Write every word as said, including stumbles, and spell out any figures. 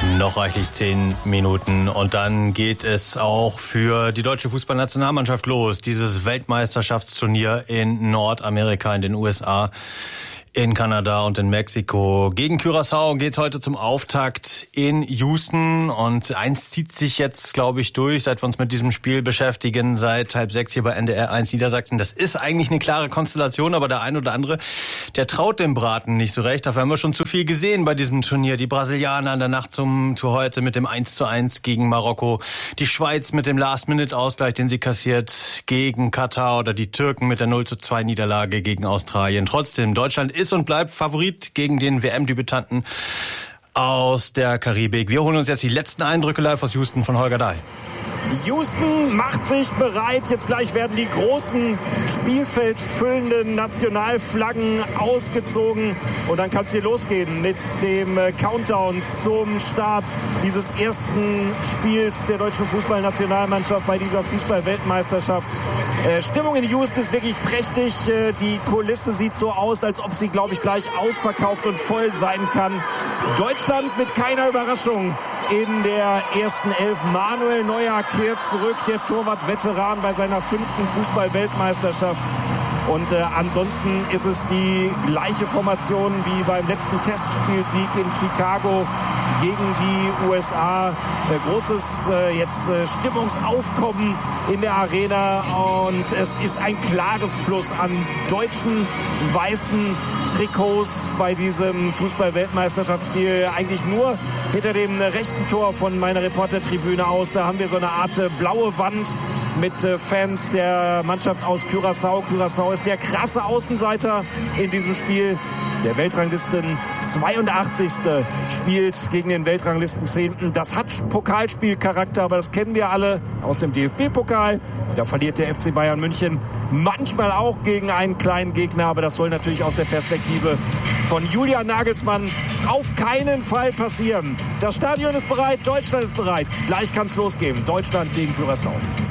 Noch reichlich zehn Minuten und dann geht es auch für die deutsche Fußballnationalmannschaft los. Dieses Weltmeisterschaftsturnier in Nordamerika, in den U S A, in Kanada und in Mexiko. Gegen Curaçao geht's heute zum Auftakt in Houston. Und eins zieht sich jetzt, glaube ich, durch, seit wir uns mit diesem Spiel beschäftigen, seit halb sechs hier bei N D R eins Niedersachsen. Das ist eigentlich eine klare Konstellation, aber der ein oder andere, der traut dem Braten nicht so recht. Dafür haben wir schon zu viel gesehen bei diesem Turnier. Die Brasilianer in der Nacht zum zu heute mit dem eins zu eins gegen Marokko. Die Schweiz mit dem Last-Minute-Ausgleich, den sie kassiert gegen Katar, oder die Türken mit der null zu zwei Niederlage gegen Australien. Trotzdem, Deutschland ist und bleibt Favorit gegen den W M-Debütanten aus der Karibik. Wir holen uns jetzt die letzten Eindrücke live aus Houston von Holger Dahl. Houston macht sich bereit. Jetzt gleich werden die großen spielfeldfüllenden Nationalflaggen ausgezogen. Und dann kann es hier losgehen mit dem Countdown zum Start dieses ersten Spiels der deutschen Fußballnationalmannschaft bei dieser Fußball-Weltmeisterschaft. Äh, Stimmung in Houston ist wirklich prächtig. Äh, die Kulisse sieht so aus, als ob sie, glaube ich, gleich ausverkauft und voll sein kann. Deutschland mit keiner Überraschung in der ersten Elf. Manuel Neuer kehrt zurück, der Torwart-Veteran bei seiner fünften Fußball-Weltmeisterschaft. Und äh, ansonsten ist es die gleiche Formation wie beim letzten Testspielsieg in Chicago gegen die U S A. Äh, großes äh, jetzt äh, Stimmungsaufkommen in der Arena. Und es ist ein klares Plus an deutschen weißen Trikots bei diesem Fußball-Weltmeisterschaftsspiel. Eigentlich nur hinter dem rechten Tor von meiner Reportertribüne aus. Da haben wir so eine Art äh, blaue Wand mit äh, Fans der Mannschaft aus Curaçao. Curaçao ist der krasse Außenseiter in diesem Spiel. Der Weltranglisten zweiundachtzigste spielt gegen den Weltranglisten zehnten Das hat Pokalspielcharakter, aber das kennen wir alle aus dem D F B-Pokal. Da verliert der F C Bayern München manchmal auch gegen einen kleinen Gegner, aber das soll natürlich aus der Perspektive von Julian Nagelsmann auf keinen Fall passieren. Das Stadion ist bereit, Deutschland ist bereit. Gleich kann es losgehen. Deutschland gegen Curaçao.